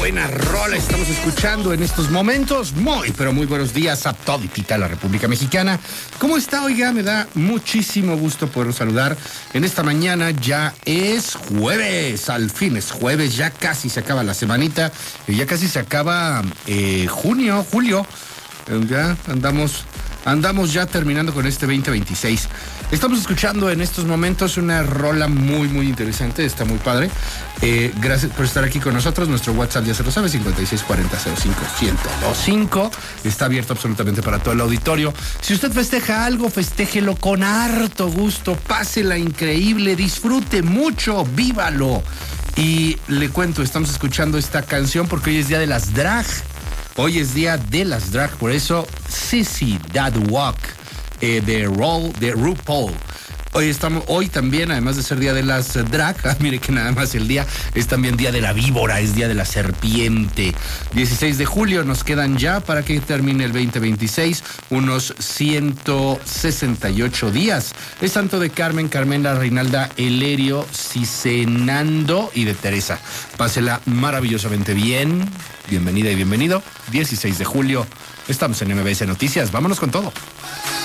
buena rola estamos escuchando en estos momentos. Muy, pero muy buenos días a toditita la República Mexicana. ¿Cómo está? Oiga, me da muchísimo gusto poder saludar en esta mañana. Ya es jueves, al fin es jueves, ya casi se acaba la semanita, ya casi se acaba julio. Ya andamos ya terminando con este 2026. Estamos escuchando en estos momentos una rola muy, muy interesante, está muy padre. Gracias por estar aquí con nosotros. Nuestro WhatsApp ya se lo sabe, 5640-05-1025. Está abierto absolutamente para todo el auditorio. Si usted festeja algo, festéjelo con harto gusto, pásela increíble, disfrute mucho, vívalo. Y le cuento, estamos escuchando esta canción porque hoy es día de las drag. Hoy es día de las drag, por eso Sissy That Walk de RuPaul. Hoy también, además de ser día de las drag, mire que nada más el día es también día de la víbora, es día de la serpiente. 16 de julio nos quedan ya para que termine el 2026, unos 168 días. Es santo de Carmen, Carmela, Reinalda, Elerio, Cicenando y de Teresa. Pásela maravillosamente bien. Bienvenida y bienvenido. 16 de julio, estamos en MBS Noticias. Vámonos con todo.